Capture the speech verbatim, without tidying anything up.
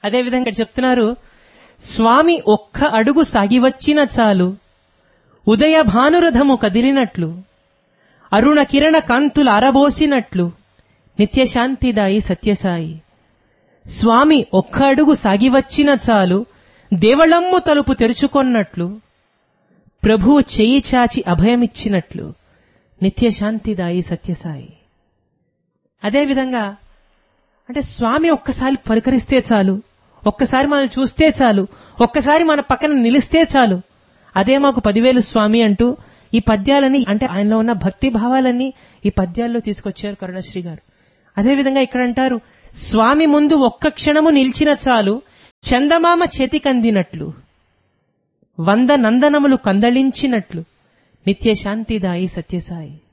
అదేవిధంగా చెప్తున్నారు, స్వామి ఒక్క అడుగు సాగివచ్చిన చాలు, ఉదయ భానురథము కదిలినట్లు, అరుణ కిరణ కాంతులు అరబోసినట్లు, నిత్యశాంతిదాయి సత్యసాయి. స్వామి ఒక్క అడుగు సాగివచ్చిన చాలు, దేవళమ్ము తలుపు తెరుచుకొన్నట్లు, ప్రభువు చేయి చాచి అభయమిచ్చినట్లు, నిత్యశాంతిదాయి సత్యసాయి. అదేవిధంగా అంటే స్వామి ఒక్కసారి పలకరిస్తే చాలు, ఒక్కసారి మనం చూస్తే చాలు, ఒక్కసారి మన పక్కన నిలిస్తే చాలు, అదే మాకు పదివేలు స్వామి అంటూ ఈ పద్యాలని అంటే ఆయనలో ఉన్న భక్తి భావాలన్నీ ఈ పద్యాల్లో తీసుకొచ్చారు కరుణశ్రీ గారు. అదేవిధంగా ఇక్కడ అంటారు, స్వామి ముందు ఒక్క క్షణము నిలిచిన చాలు, చందమామ చేతికందినట్లు, వంద నందనములు కందళించినట్లు, నిత్యశాంతిదాయి సత్యసాయి.